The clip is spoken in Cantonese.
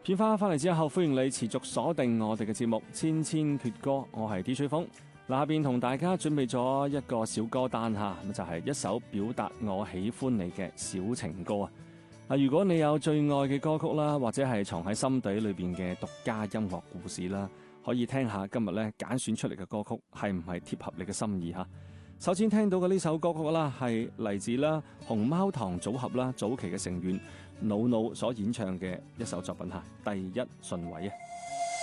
片花翻嚟之後，歡迎你持續鎖定我哋嘅節目《千千闕歌》，我係 DJ 風。嗱，下邊同大家準備咗一個小歌單吓，咁就係一首表達我喜歡你嘅小情歌啊！如果你有最愛嘅歌曲啦，或者係藏喺心底裏邊嘅獨家音樂故事啦，可以聽下今日咧揀選出嚟嘅歌曲係唔係貼合你嘅心意吓。首先聽到嘅呢首歌曲啦，係嚟自啦熊貓堂組合早期嘅成員 NoNo 所演唱嘅一首作品吓，第一順位啊！